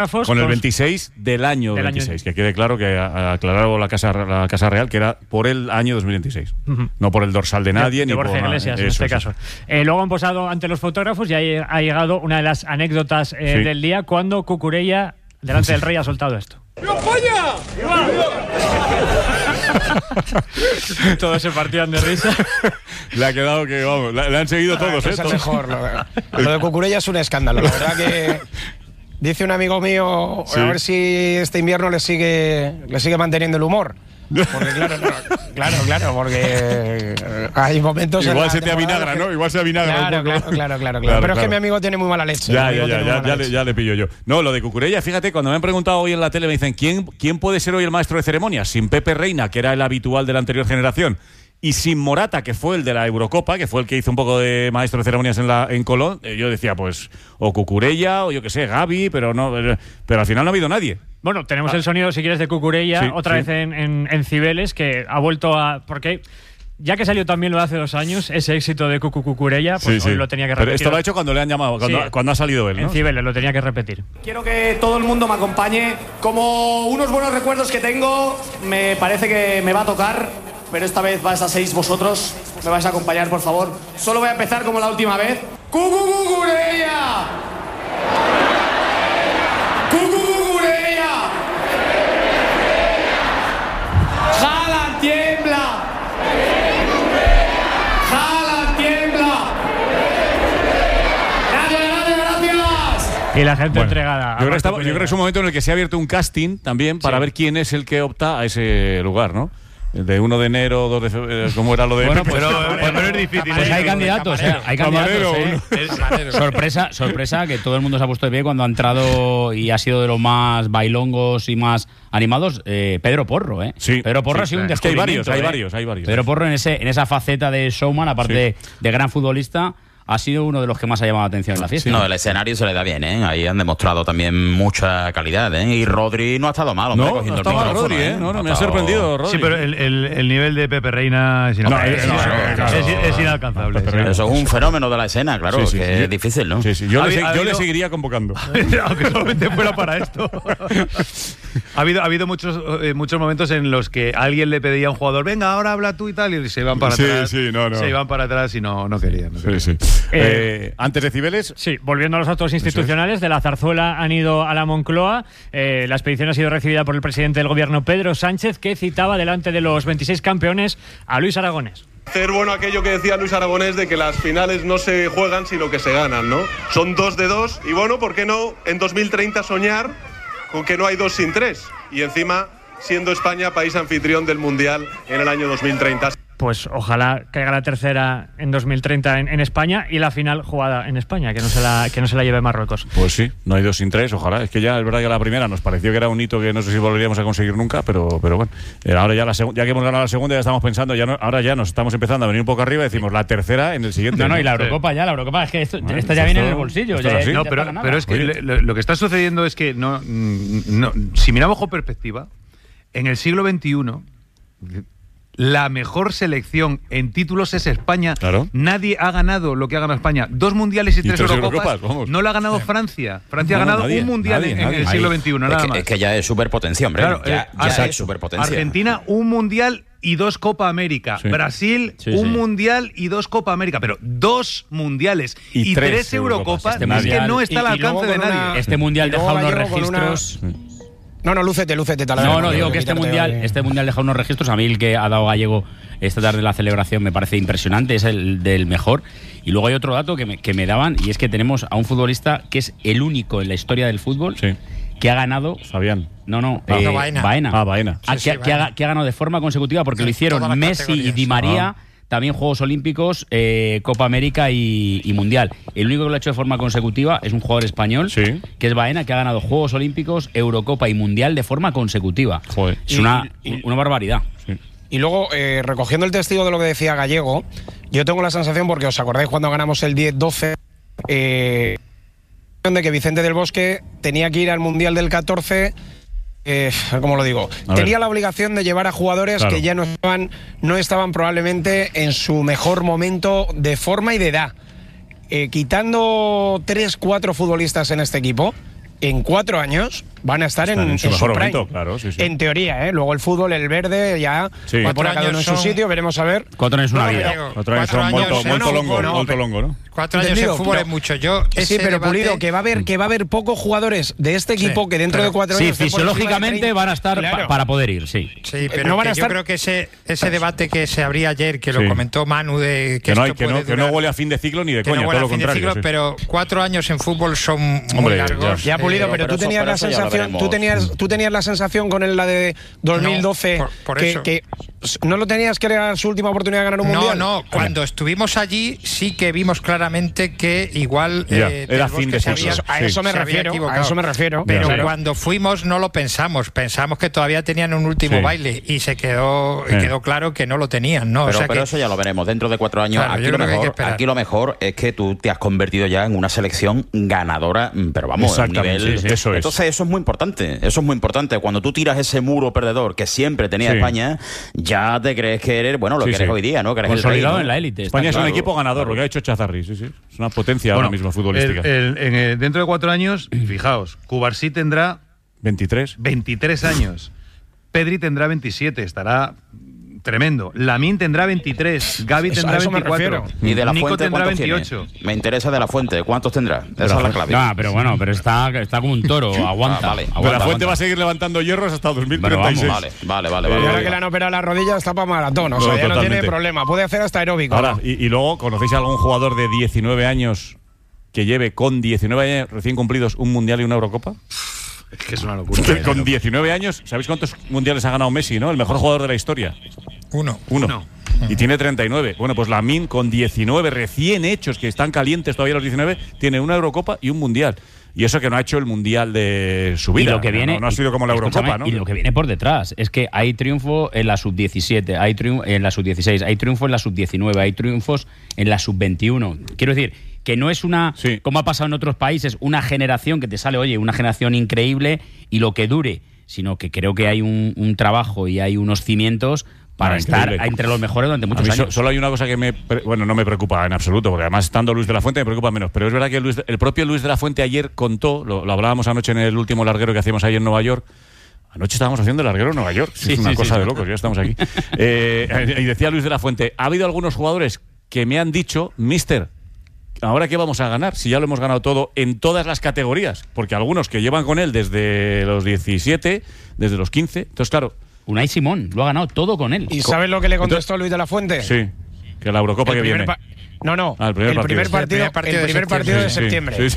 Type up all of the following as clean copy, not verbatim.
Con el 26 del año 26, que quede claro que ha aclarado la Casa Real que era por el año 2026, no por el dorsal de nadie ni Borja por Iglesias en este caso. Luego han posado ante los fotógrafos y ahí ha llegado una de las anécdotas del día, cuando Cucurella, delante del rey, ha soltado esto. ¡Viva España! Todos se partían de risa. Le ha quedado que, vamos, le han seguido todos. Es el mejor. Lo de Cucurella es un escándalo. La verdad que dice un amigo mío, a ver si este invierno le sigue manteniendo el humor. Porque claro, porque hay momentos igual se te avinagra, ¿no? Igual se avinagra. Claro. Pero es que mi amigo tiene muy mala leche. Ya le pillo yo. No, lo de Cucurella, fíjate, cuando me han preguntado hoy en la tele, me dicen, ¿quién puede ser hoy el maestro de ceremonias? Sin Pepe Reina, que era el habitual de la anterior generación, y sin Morata, que fue el de la Eurocopa, que fue el que hizo un poco de maestro de ceremonias en Colón, yo decía, pues, o Cucurella, o yo qué sé, Gavi, pero al final no ha habido nadie. Bueno, tenemos el sonido, si quieres, de Cucurella, otra vez en Cibeles, que ha vuelto a... Porque ya que salió también lo de hace 2 años, ese éxito de Cucurella, pues hoy lo tenía que repetir. Pero esto lo ha hecho cuando le han llamado, cuando ha salido él, ¿no? En Cibeles lo tenía que repetir. Quiero que todo el mundo me acompañe. Como unos buenos recuerdos que tengo, me parece que me va a tocar, pero esta vez vais a 6 vosotros. Me vais a acompañar, por favor. Solo voy a empezar como la última vez. ¡Cucurella! ¡Cucurella! ¡Haaland tiembla! ¡Haaland tiembla! ¡Gracias! Y la gente entregada. Yo creo que es un momento en el que se ha abierto un casting también para ver quién es el que opta a ese lugar, ¿no? De 1 de enero, 2 de febrero, ¿cómo era lo de...? Bueno, pero es difícil. Pues hay candidatos, hay candidatos. Sorpresa, que todo el mundo se ha puesto de pie cuando ha entrado y ha sido de los más bailongos y más animados, Pedro Porro, ¿eh? Sí. Pedro Porro ha sido un descubrimiento. Hay varios. Pedro Porro en esa faceta de showman, aparte de gran futbolista, ha sido uno de los que más ha llamado la atención en la fiesta. No, el escenario se le da bien, ¿eh? Ahí han demostrado también mucha calidad, ¿eh? Y Rodri no ha estado mal, hombre, cogiendo el micrófono. Rodri, ¿eh? No, me ha sorprendido Rodri. Sí, pero el nivel de Pepe Reina es inalcanzable. Es inalcanzable. Eso es un fenómeno de la escena, claro, que es difícil, ¿no? Sí. Yo le seguiría convocando. Aunque solamente fuera para esto. Ha habido muchos momentos en los que alguien le pedía a un jugador, venga, ahora habla tú y tal, y se iban para atrás. Se iban para atrás y no querían. Antes de Cibeles. Sí, volviendo a los actos institucionales, de la Zarzuela han ido a la Moncloa. La expedición ha sido recibida por el presidente del gobierno, Pedro Sánchez, que citaba delante de los 26 campeones a Luis Aragonés. Hacer bueno aquello que decía Luis Aragonés de que las finales no se juegan sino que se ganan, ¿no? Son 2 de 2 y bueno, ¿por qué no en 2030 soñar con que no hay 2 sin 3? Y encima siendo España país anfitrión del Mundial en el año 2030. Pues ojalá caiga la tercera en 2030 en España y la final jugada en España, que no se la lleve Marruecos. Pues sí, no hay 2 sin 3, ojalá. Es que ya es verdad que la primera nos pareció que era un hito que no sé si volveríamos a conseguir nunca, pero bueno. Ahora ya ya que hemos ganado la segunda, ya estamos pensando, ahora ya nos estamos empezando a venir un poco arriba y decimos la tercera en el siguiente. No, y la Eurocopa es que esta ya viene en el bolsillo. Pero es que lo que está sucediendo es que si miramos con perspectiva, en el siglo XXI la mejor selección en títulos es España. Claro. Nadie ha ganado lo que ha ganado España. 2 mundiales y 3 Eurocopas. No lo ha ganado Francia. Francia ha ganado un mundial en el siglo XXI, nada más. Es que ya es superpotencia, hombre. Claro, ya es superpotencia. Argentina, un mundial y 2 Copa América. Brasil, un mundial y 2 Copa América. Pero 2 mundiales y 3 Eurocopas, es que no está al alcance de nadie. Este mundial deja unos registros... No, lúcete. Digo que este mundial deja unos registros. A mí el que ha dado Gallego esta tarde en la celebración me parece impresionante, es el del mejor. Y luego hay otro dato que me daban, y es que tenemos a un futbolista que es el único en la historia del fútbol que ha ganado... Fabián. Baena. Baena. Que ha ganado de forma consecutiva, porque lo hicieron Messi y Di María... También Juegos Olímpicos, Copa América y Mundial. El único que lo ha hecho de forma consecutiva es un jugador español, que es Baena, que ha ganado Juegos Olímpicos, Eurocopa y Mundial de forma consecutiva. Joder. Es una barbaridad. Sí. Y luego, recogiendo el testigo de lo que decía Gallego, yo tengo la sensación, porque os acordáis cuando ganamos el 10-12, de que Vicente del Bosque tenía que ir al Mundial del 14... ¿cómo lo digo? Tenía la obligación de llevar a jugadores que ya no estaban probablemente en su mejor momento de forma y de edad. Quitando 3-4 futbolistas en este equipo, en 4 años van a estar en su mejor prime. momento, claro, sí. En teoría, ¿eh? Luego el fútbol, el verde, ya pone a cada uno en su sitio, veremos a ver. 4 años es una vida. 4 años son molto longo, ¿no? 4 años en fútbol es mucho. Sí, pero Pulido, que va a haber pocos jugadores de este equipo que dentro de 4 años... Sí, fisiológicamente van a estar para poder ir, sí. Sí, pero no van a estar... yo creo que ese debate que se abría ayer, que lo comentó Manu, de que no huele a fin de ciclo ni de coña, todo lo contrario. Pero 4 años en fútbol son muy largos. Ya, Pulido, pero tú tenías la sensación, tú tenías la sensación con la de 2012 que no lo tenías, que era su última oportunidad de ganar un mundial. No, cuando estuvimos allí sí que vimos claramente que igual era fin de ciclo. A eso me refiero. Pero cuando fuimos no lo pensamos que todavía tenían un último baile y quedó claro que no lo tenían, ¿no? Pero eso ya lo veremos dentro de 4 años. Claro, aquí lo mejor es que tú te has convertido ya en una selección ganadora, pero vamos, a un nivel. Eso es. Entonces eso es muy importante. Cuando tú tiras ese muro perdedor que siempre tenía España, ya te crees que eres, lo que eres hoy día, ¿no? Que eres consolidado el rey, ¿no? en la élite. España es un equipo ganador, lo que ha hecho Chazarri, sí. Es una potencia ahora mismo futbolística. Dentro de 4 años, fijaos, Cubarsí tendrá 23 años. Pedri tendrá 27, estará tremendo. Lamine tendrá 23, Gavi tendrá 24. Y de la Nico Fuente, tendrá ¿cuántos 28. Tiene? Me interesa de la Fuente, ¿cuántos tendrá? Esa es la clave. Pero está como un toro, aguanta. Pero la Fuente va a seguir levantando hierros hasta 2036. Vale. Y ahora que le han operado la rodilla está para maratón, o sea, ya no tiene problema, puede hacer hasta aeróbico. Ahora, y luego, ¿conocéis a algún jugador de 19 años que lleve con 19 años recién cumplidos un mundial y una Eurocopa? Es que es una locura. Con 19 años, ¿sabéis cuántos mundiales ha ganado Messi, no? El mejor jugador de la historia. Uno. Y tiene 39. Bueno, pues Lamine con 19 recién hechos, que están calientes todavía los 19, tiene una Eurocopa y un mundial. Y eso que no ha hecho el mundial de su vida. Y lo que viene, no ha sido como la Eurocopa, ¿no? Y lo que viene por detrás es que hay triunfo en la sub-17, hay triunfo en la sub-16, hay triunfo en la sub-19, hay triunfos en la sub-21. Quiero decir que no es como ha pasado en otros países, una generación que te sale, una generación increíble y lo que dure, sino que creo que hay un trabajo y hay unos cimientos para estar entre los mejores durante muchos años. Solo hay una cosa que no me preocupa en absoluto, porque además estando Luis de la Fuente me preocupa menos, pero es verdad que el propio Luis de la Fuente ayer contó, lo hablábamos anoche en el último larguero que hacíamos ahí en Nueva York. Anoche estábamos haciendo el larguero en Nueva York, es una cosa de locos, ya estamos aquí. Y decía Luis de la Fuente, ha habido algunos jugadores que me han dicho, mister, ¿ahora qué vamos a ganar? Si ya lo hemos ganado todo en todas las categorías, porque algunos que llevan con él desde los 17, desde los 15, entonces claro... Unai Simón, lo ha ganado todo con él. ¿Y sabes lo que le contestó Luis de la Fuente? Sí, que la Eurocopa que viene. El primer partido de septiembre. Sí.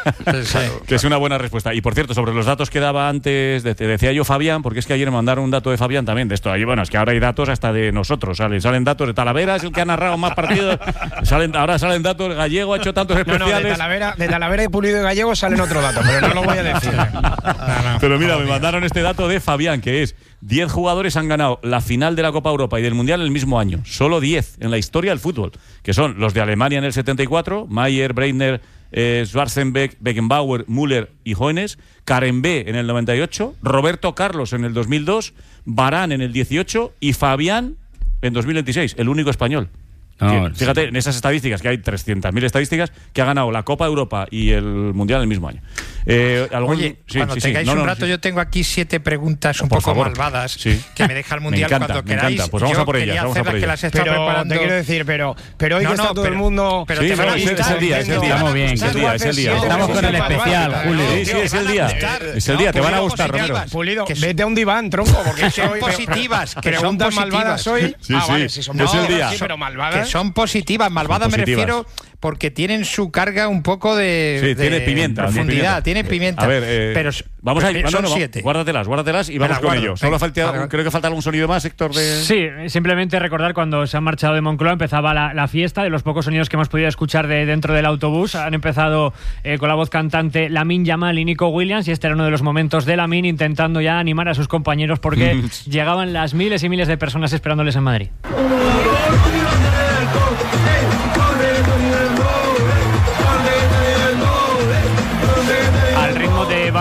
Que es una buena respuesta. Y por cierto, sobre los datos que daba antes, te decía yo Fabián, porque es que ayer me mandaron un dato de Fabián también de esto. Es que ahora hay datos hasta de nosotros. Salen datos de Talavera, es el que ha narrado más partidos. Ahora salen datos, Gallego ha hecho tantos especiales. De Talavera y Pulido y Gallego salen otro dato, pero no lo voy a decir. Pero mira, me mandaron este dato de Fabián, que es 10 jugadores han ganado la final de la Copa Europa y del Mundial el mismo año. Solo 10 en la historia del fútbol, que son los de Alemania en el 74, Mayer, Breitner, Schwarzenbeck, Beckenbauer, Müller y Hoeneß, Karembé en el 98, Roberto Carlos en el 2002, Varane en el 18 y Fabián en 2026, el único español. Fíjate, en esas estadísticas, que hay 300.000 estadísticas, que ha ganado la Copa Europa y el Mundial el mismo año. Oye, cuando tengáis un rato, yo tengo aquí 7 preguntas un poco malvadas que me deja el Mundial cuando queráis. Me encanta. Pues vamos a por ellas. Pero te quiero decir, pero hoy que está todo el mundo... Pero es el día. Estamos bien, es el día. Estamos con el especial, Julio. Sí, es el día. Es el día, te van a gustar, Romero. Pulido, vete a un diván, tronco, porque son positivas. Preguntas malvadas hoy. Vale, si son es el día. pero malvadas. Son positivas, malvadas me refiero porque tienen su carga un poco de tiene pimienta, profundidad, tiene pimienta. A ver, pero vamos a ir, son 7. Guárdatelas y vamos con ello. Solo creo que falta algún sonido más, Héctor. Sí, simplemente recordar cuando se han marchado de Moncloa empezaba la fiesta, de los pocos sonidos que hemos podido escuchar dentro del autobús. Han empezado con la voz cantante Lamine Yamal y Nico Williams, y este era uno de los momentos de Lamine intentando ya animar a sus compañeros porque llegaban las miles y miles de personas esperándoles en Madrid.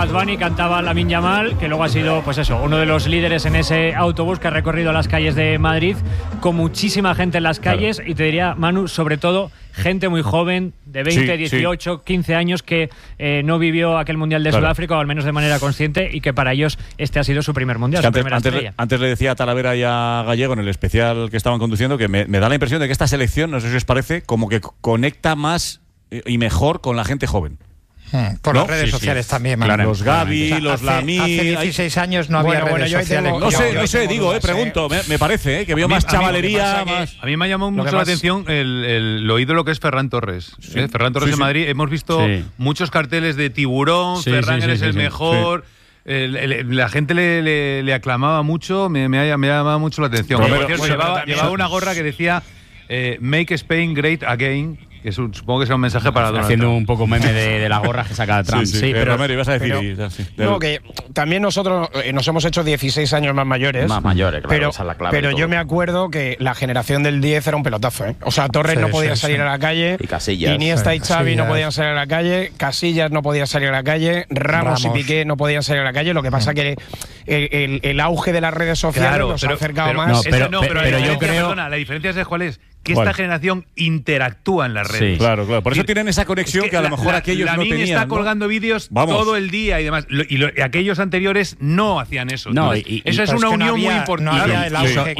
Bad Bunny, cantaba Lamine Yamal, que luego ha sido, pues eso, uno de los líderes en ese autobús que ha recorrido las calles de Madrid, con muchísima gente en las calles, y te diría, Manu, sobre todo gente muy joven, de 20, 18, 15 años, que no vivió aquel Mundial de Sudáfrica, o al menos de manera consciente, y que para ellos este ha sido su primer Mundial, su primera estrella. Antes le decía a Talavera y a Gallego en el especial que estaban conduciendo que me da la impresión de que esta selección, no sé si os parece, como que conecta más y mejor con la gente joven. Por las redes sociales también, claro. Los Gavi, los Lamine. Hace 16 años no había redes sociales. No sé, pregunto. Me parece, que veo más chavalería. A mí me ha llamado mucho la atención lo ídolo que es Ferran Torres. Ferran Torres en Madrid. Hemos visto muchos carteles de tiburón, Ferran eres el mejor. La gente le aclamaba mucho, me ha llamado mucho la atención. Llevaba una gorra que decía Make Spain Great Again, que supongo que sea un mensaje para Donald haciendo Trump. Un poco meme de la gorra que saca Trump. Pero Romero, ibas a decir... No, que también nosotros nos hemos hecho 16 años más mayores. Más mayores, claro, esa es la clave. Pero yo me acuerdo que la generación del 10 era un pelotazo, ¿eh? O sea, Torres no podía salir a la calle. Y Casillas. Iniesta y Xavi no podían salir a la calle. Casillas no podía salir a la calle. Ramos y Piqué no podían salir a la calle. Lo que pasa que el auge de las redes sociales nos ha acercado más. Pero yo creo... Perdona, la diferencia es cuál es. Que esta generación interactúa en las redes. Sí, claro. Por eso tienen esa conexión que a lo mejor aquellos no tenían. Está colgando vídeos todo el día y demás. Y aquellos anteriores no hacían eso. No, eso es una unión muy importante.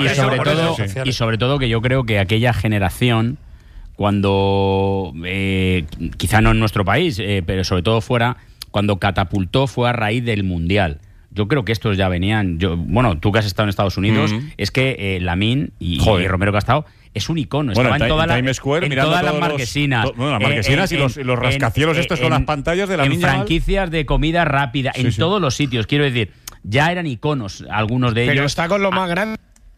Y sobre todo que yo creo que aquella generación, cuando, quizá no en nuestro país, pero sobre todo fuera, cuando catapultó fue a raíz del Mundial. Yo creo que estos ya venían... tú que has estado en Estados Unidos, es que Lamine y Romero Castao es un icono. Estaba en todas las marquesinas. Las marquesinas y los rascacielos estos con las pantallas de Lamine en franquicias de comida rápida, en todos los sitios. Quiero decir, ya eran iconos algunos de ellos. Pero está con lo más grande.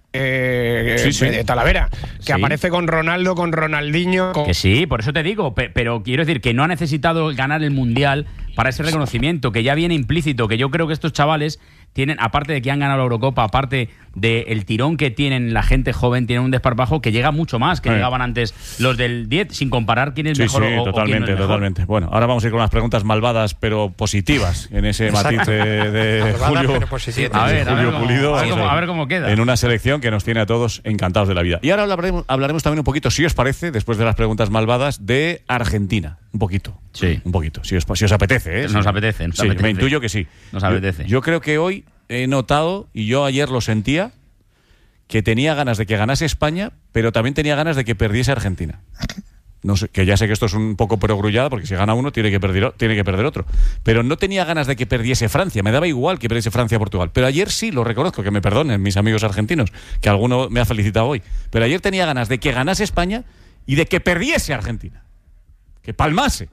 De Talavera, que aparece con Ronaldo, con Ronaldinho. Que sí, por eso te digo, pero quiero decir que no ha necesitado ganar el Mundial para ese reconocimiento, que ya viene implícito, que yo creo que estos chavales tienen, aparte de que han ganado la Eurocopa, aparte del tirón que tienen la gente joven, tienen un desparpajo que llega mucho más que llegaban antes los del 10, sin comparar quién es mejor o quién no es mejor. Totalmente. Bueno, ahora vamos a ir con las preguntas malvadas pero positivas en ese matiz de Julio Pulido. A ver cómo queda. En una selección que nos tiene a todos encantados de la vida. Y ahora hablaremos también un poquito, si os parece, después de las preguntas malvadas, de Argentina. Un poquito, si os apetece. Nos apetece. Me intuyo que sí. Nos apetece. Yo creo que hoy he notado, y yo ayer lo sentía, que tenía ganas de que ganase España, pero también tenía ganas de que perdiese Argentina. No sé, que ya sé que esto es un poco perogrullada, porque si gana uno tiene que perder otro. Pero no tenía ganas de que perdiese Francia. Me daba igual que perdiese Francia o Portugal. Pero ayer sí, lo reconozco, que me perdonen mis amigos argentinos, que alguno me ha felicitado hoy. Pero ayer tenía ganas de que ganase España y de que perdiese Argentina. Que palmase.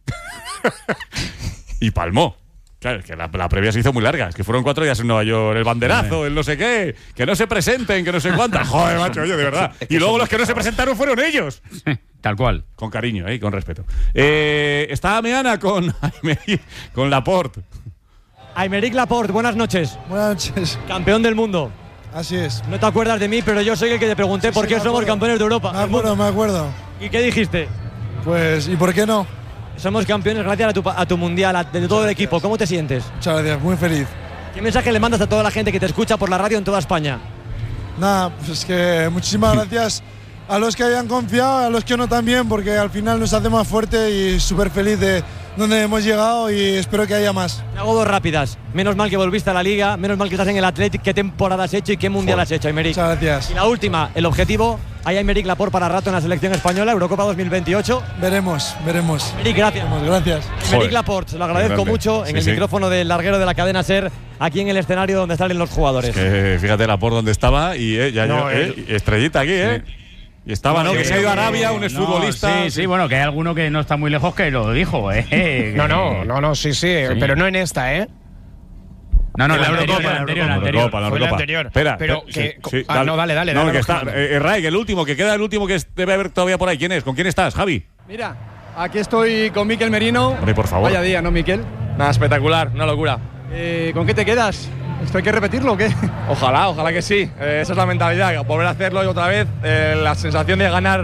Y palmó. Claro, es que la previa se hizo muy larga. Es que fueron 4 días en Nueva York. El banderazo, el no sé qué. Que no se presenten, que no sé cuántas. Joder, macho, oye, de verdad. Y luego los que no se presentaron fueron ellos. Tal cual. Con cariño, con respeto. Está Meana con Laporte. Aymeric Laporte, buenas noches. Buenas noches. Campeón del mundo. Así es. No te acuerdas de mí, pero yo soy el que te pregunté por qué somos campeones de Europa. Me acuerdo. ¿Y qué dijiste? Pues, ¿y por qué no? Somos campeones gracias a tu mundial, de todo el equipo. ¿Cómo te sientes? Muchas gracias, muy feliz. ¿Qué mensaje le mandas a toda la gente que te escucha por la radio en toda España? Nada, pues que muchísimas gracias a los que hayan confiado, a los que no también, porque al final nos hace más fuerte y súper feliz de donde hemos llegado y espero que haya más. Te hago 2 rápidas. Menos mal que volviste a la Liga, menos mal que estás en el Athletic. ¿Qué temporada has hecho y qué mundial has hecho, Aymeric? Muchas gracias. Y la última, el objetivo, ¿hay Aymeric Laporte para rato en la selección española, Eurocopa 2028? Veremos. Aymeric, gracias. Gracias. Aymeric Laporte, se lo agradezco mucho en el micrófono del larguero de la cadena SER, aquí en el escenario donde salen los jugadores. Fíjate Laporte donde estaba y estrellita aquí, Y estaba, ¿no? Que se ha ido a Arabia, un exfutbolista. Sí, bueno, que hay alguno que no está muy lejos que lo dijo, No, sí, pero no en esta, No, la anterior. Espera, pero dale. No, que está. Ray, el último, que queda el último que debe haber todavía por ahí. ¿Quién es? ¿Con quién estás, Javi? Mira, aquí estoy con Mikel Merino. Hombre, por favor. Vaya día, ¿no, Mikel? Nada, espectacular, una locura. ¿Con qué te quedas? ¿Esto hay que repetirlo o qué? Ojalá que sí. Esa es la mentalidad, volver a hacerlo y otra vez. La sensación de ganar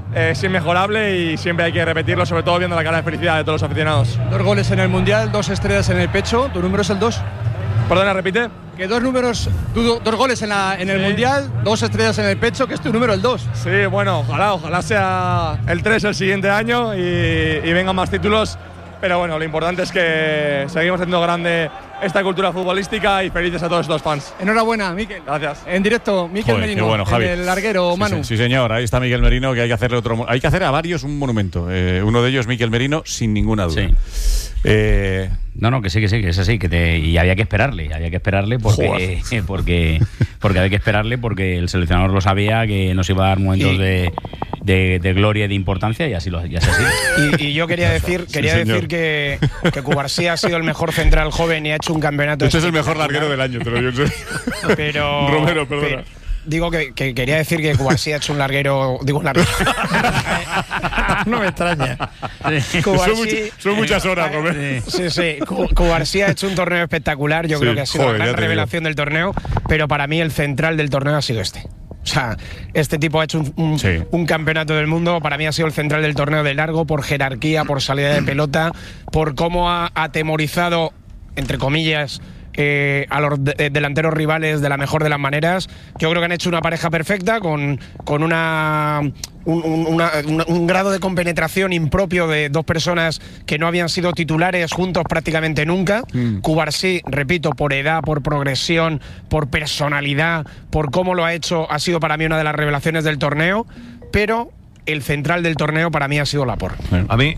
es inmejorable y siempre hay que repetirlo, sobre todo viendo la cara de felicidad de todos los aficionados. 2 goles en el Mundial, 2 estrellas en el pecho, ¿tu número es el 2? Perdona, repite. Que 2 goles en el Mundial, 2 estrellas en el pecho, que es tu número el 2. Sí, bueno, ojalá sea el 3 el siguiente año y vengan más títulos. Pero bueno, lo importante es que seguimos haciendo grande esta cultura futbolística y felices a todos estos fans. Enhorabuena, Miquel. Gracias. En directo, Miquel Merino, bueno, Javi. en el larguero, Manu. Sí, señor, ahí está Miquel Merino, que hay que hacerle hay que hacer a varios un monumento. Uno de ellos, Miquel Merino, sin ninguna duda. Sí. No, que sí, que es así, y había que esperarle porque había que esperarle porque el seleccionador lo sabía que nos iba a dar momentos de gloria y de importancia y así es así. Y yo quería decir que Cubarsí ha sido el mejor central joven y ha hecho un campeonato. Este es el mejor larguero del año, te lo digo. Pero Romero, perdona. Digo que quería decir que Cubarsí ha hecho un larguero. Digo, un larguero. No me extraña. Son muchas horas, Romero. Sí. Cubarsí ha hecho un torneo espectacular. Yo creo que ha sido la gran revelación del torneo. Pero para mí el central del torneo ha sido este. O sea, este tipo ha hecho un campeonato del mundo. Para mí ha sido el central del torneo de largo, por jerarquía, por salida de pelota, por cómo ha atemorizado, entre comillas, a los delanteros rivales de la mejor de las maneras. Yo creo que han hecho una pareja perfecta con un grado de compenetración impropio de dos personas que no habían sido titulares juntos prácticamente nunca. Cubarsí, repito, por edad, por progresión, por personalidad, por cómo lo ha hecho, ha sido para mí una de las revelaciones del torneo, pero el central del torneo para mí ha sido Laporte. A mí,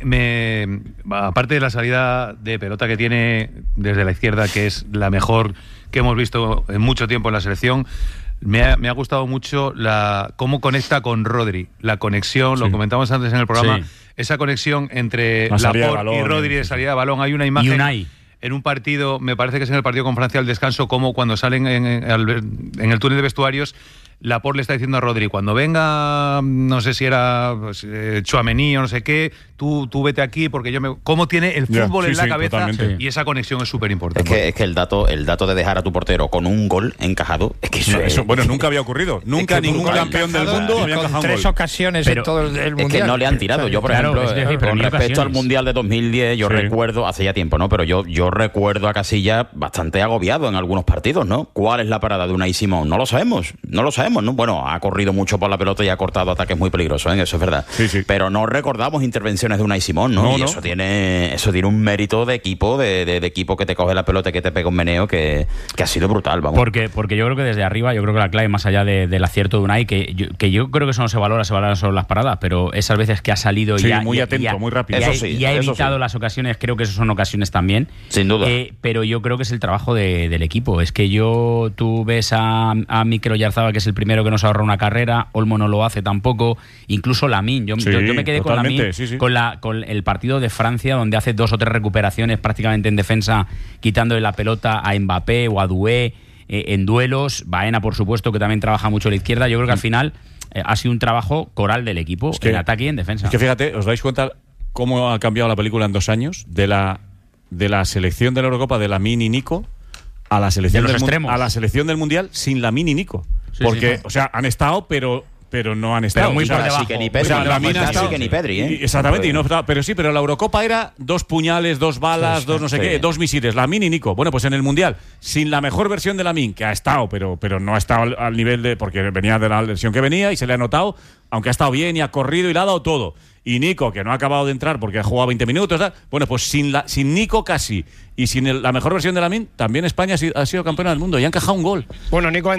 aparte de la salida de pelota que tiene desde la izquierda, que es la mejor que hemos visto en mucho tiempo en la selección, me ha gustado mucho cómo conecta con Rodri. La conexión, lo comentamos antes en el programa, esa conexión entre Laporte y Rodri de salida de balón. Hay una imagen... Y Unai. En un partido, me parece que es en el partido con Francia al descanso, como cuando salen en el túnel de vestuarios, Laporte le está diciendo a Rodri, cuando venga, no sé si era Tchouaméni o no sé qué, tú vete aquí porque yo me... Cómo tiene el fútbol en la cabeza, totalmente. Y esa conexión es súper importante. Es que el dato de dejar a tu portero con un gol encajado, es que eso bueno, nunca había ocurrido. Nunca ningún campeón del mundo había encajado un gol. 3 ocasiones en todo el Mundial. Es que no le han tirado. Yo, por ejemplo, con respecto al Mundial de 2010, yo recuerdo, hace ya tiempo, ¿no? Pero yo recuerdo a Casillas bastante agobiado en algunos partidos, ¿no? ¿Cuál es la parada de Unai Simón? No lo sabemos, ¿no? Bueno, ha corrido mucho por la pelota y ha cortado ataques muy peligrosos, eso es verdad. Sí. Pero no recordamos intervenciones de Unai Simón, ¿no? Y eso tiene un mérito de equipo, de equipo que te coge la pelota y que te pega un meneo que ha sido brutal, vamos. Porque yo creo que desde arriba, yo creo que la clave, más allá del acierto de Unai, que yo creo que eso no se valora solo las paradas, pero esas veces que ha salido muy atento, muy rápido. Y ha evitado las ocasiones, creo que eso son ocasiones también. Sin duda. Pero yo creo que es el trabajo del equipo. Es que tú ves a Mikel Oyarzabal, que es el primero que nos ahorra una carrera, Olmo no lo hace tampoco, incluso Lamine. Yo me quedé con Lamine, con el partido de Francia, donde hace 2 o 3 recuperaciones prácticamente en defensa, quitándole la pelota a Mbappé o a Doué en duelos. Baena, por supuesto, que también trabaja mucho a la izquierda. Yo creo que al final ha sido un trabajo coral del equipo, en ataque y en defensa. Es que fíjate, ¿os dais cuenta cómo ha cambiado la película en 2 años? De la selección de la Eurocopa de Lamine y Nico a la selección del Mundial sin Lamine y Nico. Porque, o sea, han estado, pero no han estado. Pero muy por debajo. Ni Pedri, exactamente. Pero la Eurocopa era 2 puñales, 2 balas, 2 no sé qué, 2 misiles. Lamine y Nico. Bueno, pues en el Mundial, sin la mejor versión de Lamine, que ha estado, pero no ha estado al nivel de... Porque venía de la versión que venía y se le ha notado, aunque ha estado bien y ha corrido y le ha dado todo. Y Nico, que no ha acabado de entrar porque ha jugado 20 minutos, bueno, pues sin Nico casi y sin la mejor versión de Lamine, también España ha sido campeona del mundo y ha encajado un gol. Bueno, Nico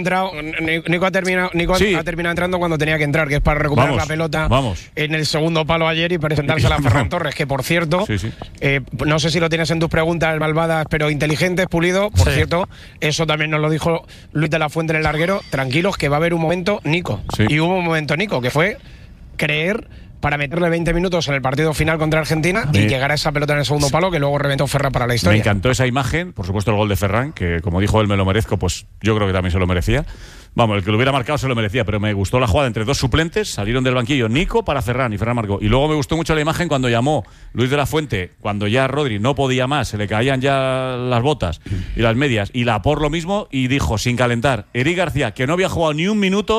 ha terminado entrando cuando tenía que entrar, que es para recuperar la pelota en el segundo palo ayer y presentársela a Ferran Torres, que por cierto, no sé si lo tienes en tus preguntas malvadas, pero inteligentes, Pulido, por cierto, eso también nos lo dijo Luis de la Fuente en el larguero, tranquilos que va a haber un momento Nico. Y hubo un momento Nico, que fue creer para meterle 20 minutos en el partido final contra Argentina y llegar a esa pelota en el segundo palo que luego reventó Ferran para la historia. Me encantó esa imagen, por supuesto el gol de Ferran, que como dijo él, me lo merezco, pues yo creo que también se lo merecía. Vamos, el que lo hubiera marcado se lo merecía, pero me gustó la jugada entre 2 suplentes, salieron del banquillo Nico para Ferran y Ferran marcó. Y luego me gustó mucho la imagen cuando llamó Luis de la Fuente, cuando ya Rodri no podía más, se le caían ya las botas y las medias, y Laporte lo mismo, y dijo, sin calentar, Eric García, que no había jugado ni un minuto,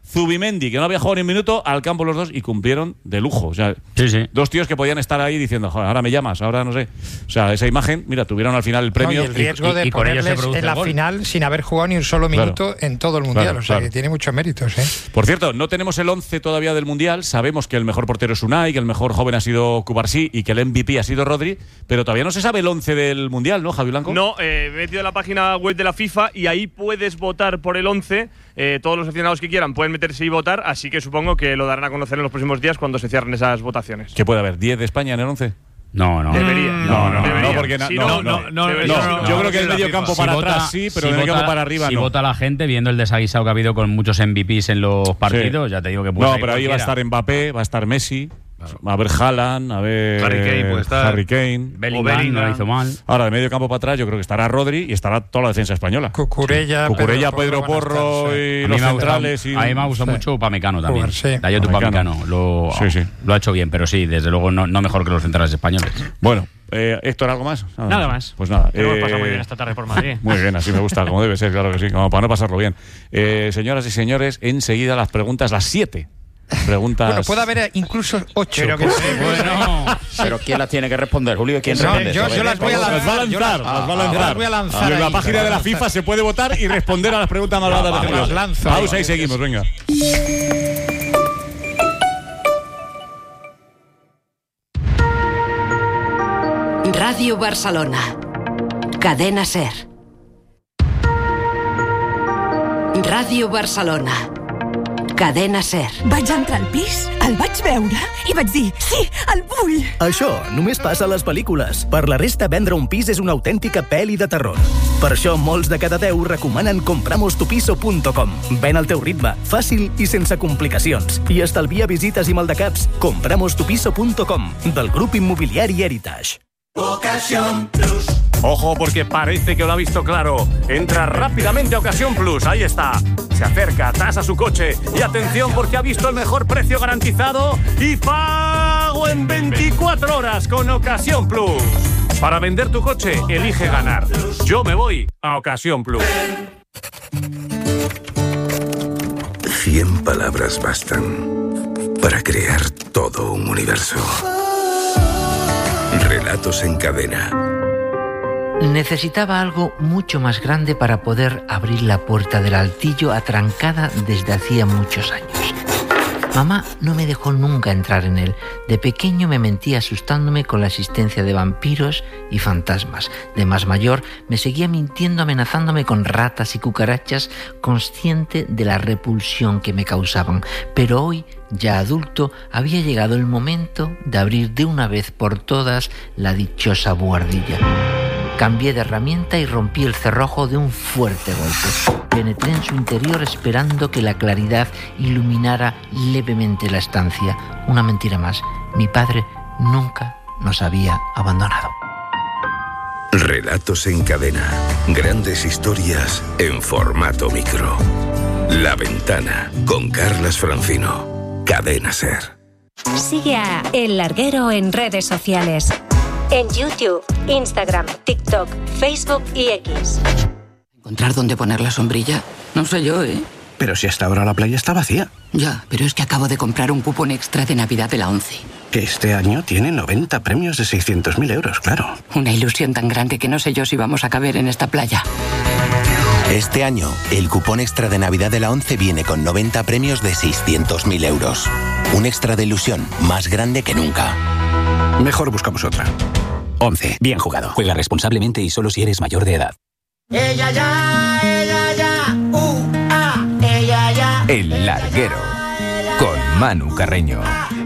Zubimendi, que no había jugado ni un minuto, al campo los dos y cumplieron de lujo. O sea, dos tíos que podían estar ahí diciendo, joder, ahora me llamas, ahora no sé. O sea, esa imagen, mira, tuvieron al final el premio. No, y el riesgo de ponerles en la final sin haber jugado ni un solo minuto en todo el Mundial. O sea, que tiene muchos méritos, ¿eh? Por cierto, no tenemos el 11 todavía del Mundial. Sabemos que el mejor portero es Unai, que el mejor joven ha sido Cubarsí y que el MVP ha sido Rodri, pero todavía no se sabe el 11 del Mundial, ¿no, Javi Blanco? No, me he metido en la página web de la FIFA y ahí puedes votar por el 11. Todos los aficionados que quieran pueden meterse y votar, así que supongo que lo darán a conocer en los próximos días cuando se cierren esas votaciones. ¿Qué puede haber? ¿10 de España en el 11? No. Debería. No, porque yo creo que el medio campo para atrás sí, pero el medio campo para arriba no. Si vota la gente, viendo el desaguisado que ha habido con muchos MVPs en los partidos, ya te digo que puede. No, pero ahí va a estar Mbappé, va a estar Messi. Va a haber Haaland, a ver Harry Kane, Bellingham no lo hizo mal. Ahora de medio campo para atrás yo creo que estará Rodri y estará toda la defensa española. Cucurella, Pedro Porro y los centrales. A mí me ha gustado mucho Upamecano también. Dayot Upamecano lo ha hecho bien, pero sí, desde luego no mejor que los centrales españoles. Bueno, Héctor, ¿algo más? Nada más. Pues nada. Hemos pasado muy bien esta tarde por Madrid. Muy bien, así me gusta, como debe ser, claro que sí, como para no pasarlo bien. Señoras y señores, enseguida las preguntas, las 7. Preguntas. Bueno, puede haber incluso 8. Pero, pero ¿quién las tiene que responder, Julio? ¿Quién responde? Yo las voy a lanzar. Las voy a lanzar. Y en la página de la FIFA se puede votar y responder a las preguntas más largas de Julio. Pausa y seguimos, venga. Radio Barcelona. Cadena SER. Radio Barcelona. Cadena SER. Vaig entrar al pis, el vaig veure i vaig dir, sí, el vull. Això només passa a les pel·lícules. Per la resta, vendre un pis és una autèntica pel·li de terror. Per això, molts de cada 10 recomanen compramostupiso.com. Ven al teu ritme, fàcil i sense complicacions. I estalvia visites i maldecaps. Compramostupiso.com, del grup immobiliari Heritage. Ocasión Plus. Ojo, porque parece que lo ha visto claro. Entra rápidamente a Ocasión Plus, ahí está. Se acerca, tasa su coche y atención porque ha visto el mejor precio garantizado y pago en 24 horas con Ocasión Plus. Para vender tu coche, elige ganar. Yo me voy a Ocasión Plus. 100 palabras bastan para crear todo un universo. Relatos en cadena. Necesitaba algo mucho más grande para poder abrir la puerta del altillo atrancada desde hacía muchos años. Mamá no me dejó nunca entrar en él. De pequeño me mentí asustándome con la existencia de vampiros y fantasmas. De más mayor me seguía mintiendo amenazándome con ratas y cucarachas, consciente de la repulsión que me causaban. Pero hoy, ya adulto, había llegado el momento de abrir de una vez por todas la dichosa buhardilla. Cambié de herramienta y rompí el cerrojo de un fuerte golpe. Penetré en su interior esperando que la claridad iluminara levemente la estancia. Una mentira más. Mi padre nunca nos había abandonado. Relatos en cadena. Grandes historias en formato micro. La Ventana, con Carlas Francino. Cadena SER. Sigue a El Larguero en redes sociales. En YouTube, Instagram, TikTok, Facebook y X. ¿Encontrar dónde poner la sombrilla? No sé yo, ¿eh? Pero si hasta ahora la playa está vacía. Ya, pero es que acabo de comprar un cupón extra de Navidad de la ONCE. Que este año tiene 90 premios de 600.000 euros, claro. Una ilusión tan grande que no sé yo si vamos a caber en esta playa. Este año, el cupón extra de Navidad de la ONCE viene con 90 premios de 600.000 euros. Un extra de ilusión más grande que nunca. Mejor buscamos otra. 11. Bien jugado. Juega responsablemente y solo si eres mayor de edad. Ella ya, ella ya. El Larguero, con Manu Carreño.